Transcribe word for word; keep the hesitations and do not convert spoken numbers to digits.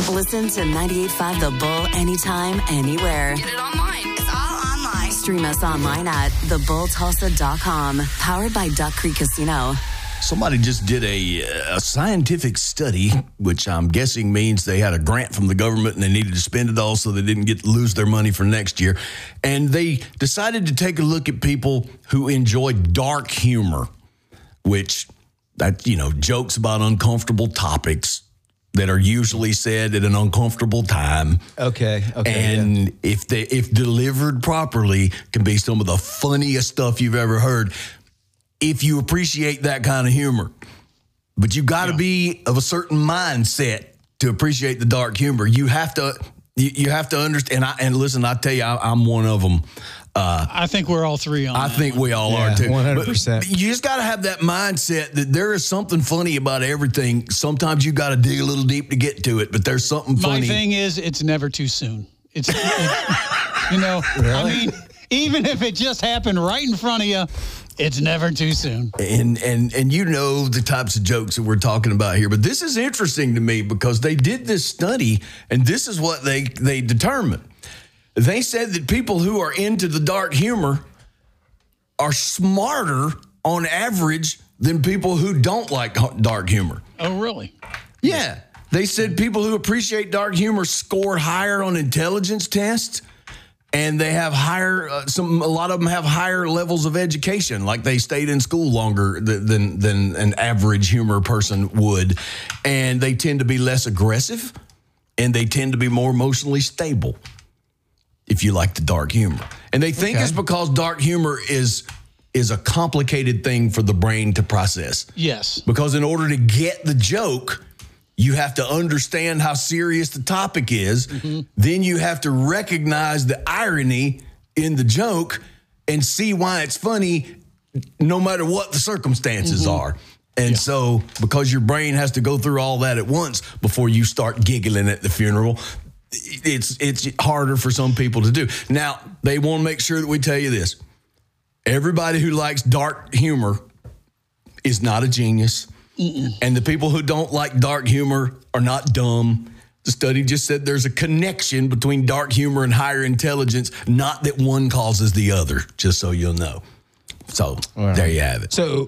Listen to ninety-eight point five The Bull anytime, anywhere. Get it online. It's all online. Stream us online at the bull tulsa dot com. Powered by Duck Creek Casino. Somebody just did a, a scientific study, which I'm guessing means they had a grant from the government and they needed to spend it all so they didn't get lose their money for next year. And they decided to take a look at people who enjoy dark humor, which, that you know, jokes about uncomfortable topics that are usually said at an uncomfortable time. Okay. Okay. And yeah. if they if delivered properly, can be some of the funniest stuff you've ever heard. If you appreciate that kind of humor. But you got to yeah. be of a certain mindset to appreciate the dark humor. You have to you, you have to understand. And, I, and listen, I tell you, I, I'm one of them. Uh, I think we're all three on I that think one. we all yeah, are too. one hundred percent. But you just got to have that mindset that there is something funny about everything. Sometimes you got to dig a little deep to get to it, but there's something My funny. My thing is, it's never too soon. It's, it, you know, really? I mean, even if it just happened right in front of you, it's never too soon. And and and you know the types of jokes that we're talking about here. But this is interesting to me because they did this study, and this is what they, they determined. They said that people who are into the dark humor are smarter on average than people who don't like dark humor. Oh, really? Yeah. They said people who appreciate dark humor score higher on intelligence tests. And they have higher, uh, some a lot of them have higher levels of education, like they stayed in school longer th- than than an average humor person would, and they tend to be less aggressive, and they tend to be more emotionally stable. If you like the dark humor, and they think Okay. it's because dark humor is is a complicated thing for the brain to process. Yes. Because in order to get the joke, you have to understand how serious the topic is. Mm-hmm. Then you have to recognize the irony in the joke and see why it's funny no matter what the circumstances mm-hmm. are. And yeah. so because your brain has to go through all that at once before you start giggling at the funeral, it's it's harder for some people to do. Now, they want to make sure that we tell you this. Everybody who likes dark humor is not a genius. Mm-mm. And the people who don't like dark humor are not dumb. The study just said there's a connection between dark humor and higher intelligence, not that one causes the other, just so you'll know. So right. There you have it. So